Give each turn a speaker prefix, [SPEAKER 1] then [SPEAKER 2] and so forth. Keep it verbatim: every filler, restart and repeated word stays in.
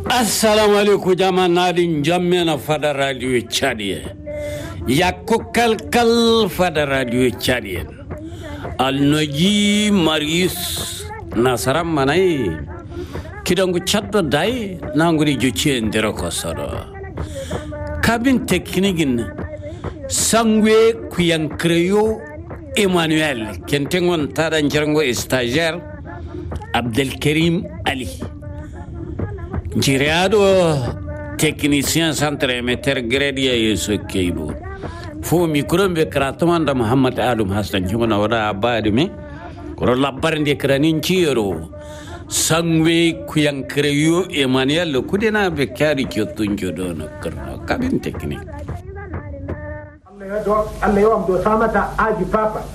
[SPEAKER 1] assalamu alaikum jama naɗin jammena fada radio Tchadien yakko kalkal fada radio Tchadien alnoji marius nasaram manai kidangu chatto dai nanguri jochi ndero kosodo kabin teknikin sangwe kuyankreyo Emmanuel kentengon tada njarango stagiaire Abdelkarim Ali Giriado technicien centre meter gredia yeso keibo fo micro be kratomanda Muhammad Alum Hassan jumana wada abadi me ko labbarde kranin ciero sangwe kuyankreyo Emmanuel kudena be kari kyotunjo dono karno kabin technique
[SPEAKER 2] Allah yo am do samata aji papa